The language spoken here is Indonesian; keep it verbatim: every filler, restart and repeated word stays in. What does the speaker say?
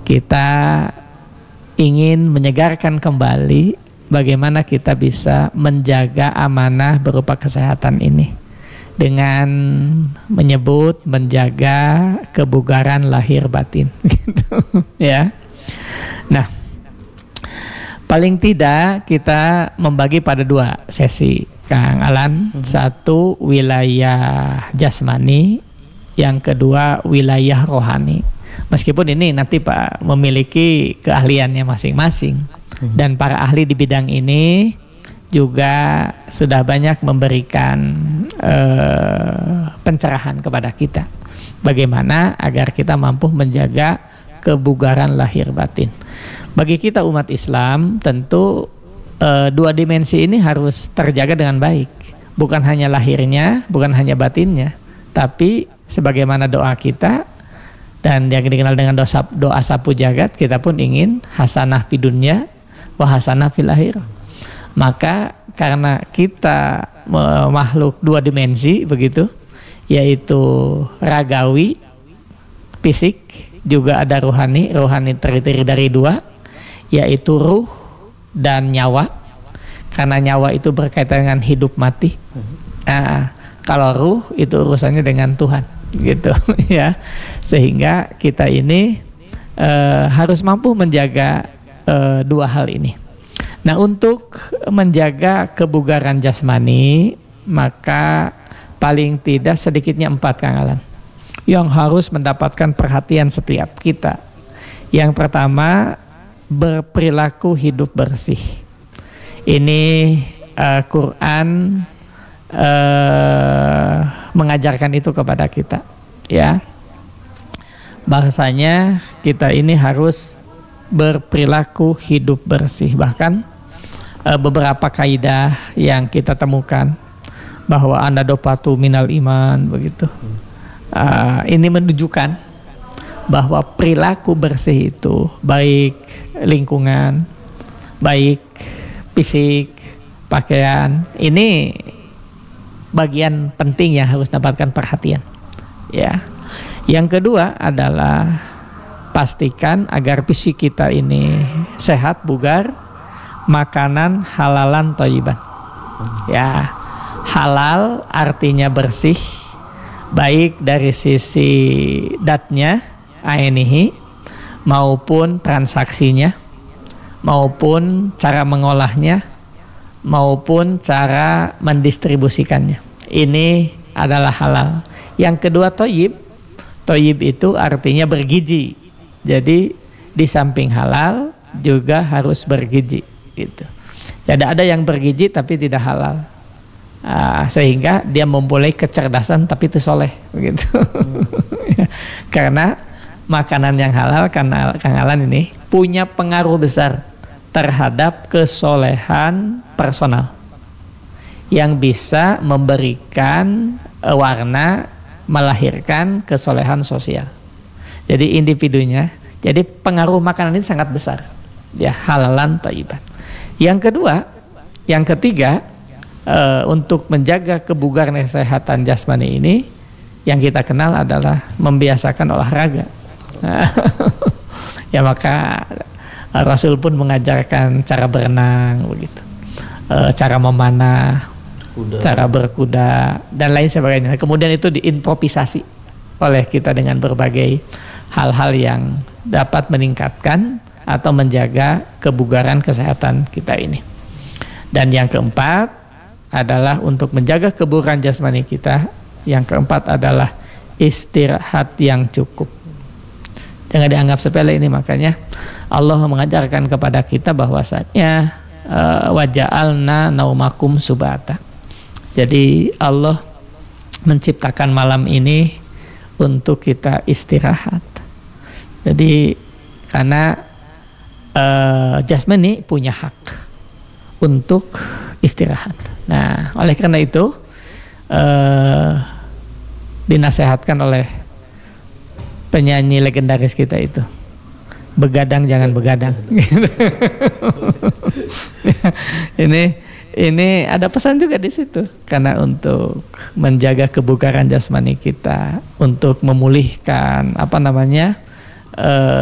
kita ingin menyegarkan kembali bagaimana kita bisa menjaga amanah berupa kesehatan ini dengan menyebut menjaga kebugaran lahir batin gitu ya. Nah, paling tidak kita membagi pada dua sesi, Kang Alan. Hmm. Satu wilayah jasmani, yang kedua wilayah rohani. Meskipun ini nanti Pak memiliki keahliannya masing-masing, hmm. dan para ahli di bidang ini juga sudah banyak memberikan uh, pencerahan kepada kita bagaimana agar kita mampu menjaga kebugaran lahir batin. Bagi kita umat Islam tentu uh, dua dimensi ini harus terjaga dengan baik, bukan hanya lahirnya, bukan hanya batinnya, tapi sebagaimana doa kita dan yang dikenal dengan doa, doa sapu jagat, kita pun ingin hasanah fid dunya wa hasanah fil akhirah. Maka karena kita makhluk dua dimensi begitu, yaitu ragawi, fisik, juga ada rohani. Rohani terdiri dari dua, yaitu ruh dan nyawa. Karena nyawa itu berkaitan dengan hidup mati. Nah, kalau ruh itu urusannya dengan Tuhan, gitu ya. Sehingga kita ini uh, harus mampu menjaga uh, dua hal ini. Nah, untuk menjaga kebugaran jasmani, maka paling tidak sedikitnya empat, Kang Alan, yang harus mendapatkan perhatian setiap kita. Yang pertama, berperilaku hidup bersih. Ini uh, Quran uh, mengajarkan itu kepada kita, ya. Bahasanya kita ini harus berperilaku hidup bersih. Bahkan uh, beberapa kaidah yang kita temukan bahwa an-nadofatu minal iman begitu. Uh, ini menunjukkan bahwa perilaku bersih itu baik lingkungan, baik fisik, pakaian, ini bagian penting yang harus dapatkan perhatian. Ya. Yang kedua adalah pastikan agar fisik kita ini sehat, bugar, makanan halalan thayyiban. Ya, halal artinya bersih, baik dari sisi datnya, ainihi, maupun transaksinya, maupun cara mengolahnya, maupun cara mendistribusikannya. Ini adalah halal. Yang kedua thayyib. Thayyib itu artinya bergizi. Jadi di samping halal juga harus bergizi gitu. Jadi ada yang bergizi tapi tidak halal. Uh, sehingga dia mempunyai kecerdasan tapi itu soleh begitu. Hmm. Karena makanan yang halal, karena Kang Alan ini punya pengaruh besar terhadap kesolehan personal yang bisa memberikan uh, warna, melahirkan kesolehan sosial. Jadi individunya, jadi pengaruh makanan ini sangat besar. Ya, halalan thayyiban. Yang kedua, yang ketiga, uh, untuk menjaga kebugaran kesehatan jasmani ini, yang kita kenal adalah membiasakan olahraga. Ya, maka uh, Rasul pun mengajarkan cara berenang begitu, uh, cara memanah, kuda, cara berkuda dan lain sebagainya. Kemudian itu diimprovisasi oleh kita dengan berbagai hal-hal yang dapat meningkatkan atau menjaga kebugaran kesehatan kita ini. Dan yang keempat adalah untuk menjaga kebugaran jasmani kita. Yang keempat adalah istirahat yang cukup. Jangan dianggap sepele ini, makanya Allah mengajarkan kepada kita bahwasanya wa ja'alna naumakum subata. Jadi Allah menciptakan malam ini untuk kita istirahat. Jadi karena uh, jasmani punya hak untuk istirahat. Nah, oleh karena itu uh, dinasehatkan oleh penyanyi legendaris kita itu, begadang jangan begadang. Ini Ini ada pesan juga di situ, karena untuk menjaga kebugaran jasmani kita, untuk memulihkan apa namanya e,